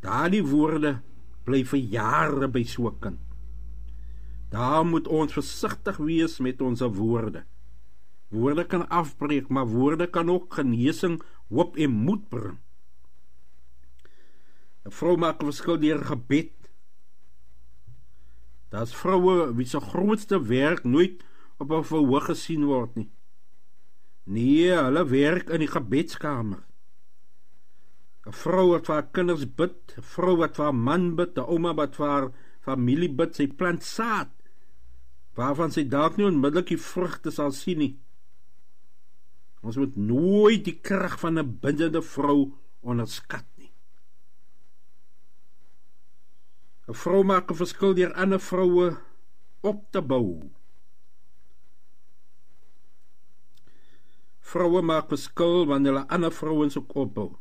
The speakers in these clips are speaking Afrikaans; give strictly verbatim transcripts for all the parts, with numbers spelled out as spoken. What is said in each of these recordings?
Daardie woorde bly vir jare by so 'n kind. Daar moet ons versigtig wees met ons woorde. Woorde kan afbreek, maar woorde kan ook genesing, hoop en moed bring. 'n Vrou maak 'n verskil deur gebed. Daar's vroue wie se grootste werk nooit op 'n verhoog gesien word nie. Nee, hulle werk in die gebedskamer. 'n Vrou wat vir haar kinders bid, 'n vrou wat vir haar man bid, 'n ouma wat vir haar familie bid, sy plant saad, waarvan sy dalk nie onmiddellik die vrugte sal sien nie. Ons moet nooit die krag van 'n bidende vrou onderskat nie. 'n Vrou maak 'n verskil deur ander vroue op te bou. Vroue maak verskil wanneer hulle ander vrouens ook opbou.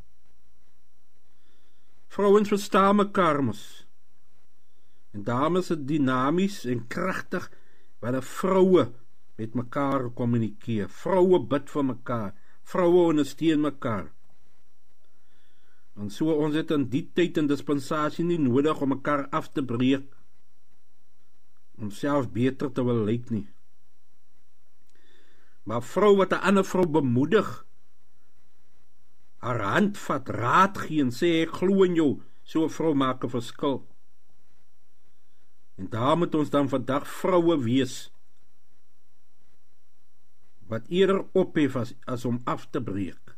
Vrouens verstaan mekaar mos. En dames is dinamies en kragtig wanneer vroue met mekaar kommunikeer. Vroue bid vir mekaar. Vroue ondersteun mekaar. En so ons het in die tyd en dispensasie nie nodig om mekaar af te breek, om self beter te wil lyk nie. Maar vrou wat 'n ander vrou bemoedig, haar hand vat, raad gee en sê ek glo in jou, so 'n vrou maak 'n verskil. En daar moet ons dan vandag vroue wees wat eerder ophef as, as om af te breek.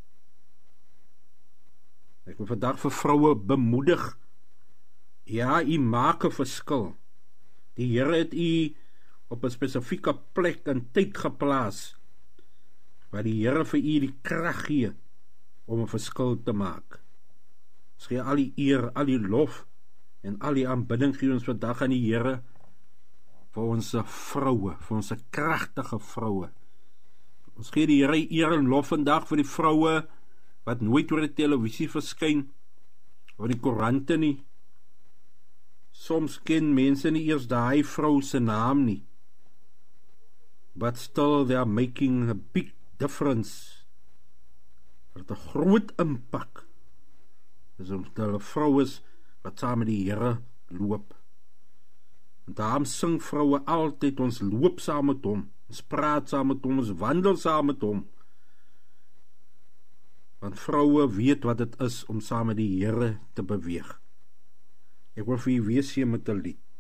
Ek wil vandag vir vroue bemoedig. Ja, u maak 'n verskil. Die Here het u op 'n spesifieke plek en tyd geplaas, waar die Here vir u die krag gee om 'n verskil te maak. Ons gee al die eer, al die lof en al die aanbidding gee ons vandag aan die Here vir ons vroue, vir ons kragtige vroue. Ons gee die Here eer en lof vandag vir die vroue wat nooit oor die televisie verskyn, oor die koerante nie. Soms ken mense nie eers daai vrou se naam nie. But still they are making a big difference. Wat 'n groot impak is om hulle vroue is wat saam met die Here loop. En daarom sing vroue altyd, ons loop saam met hom, ons praat saam met hom, ons wandel saam met hom. Want vroue weet wat dit is om saam met die Here te beweeg. Ek wil vir u wees hier met 'n lied.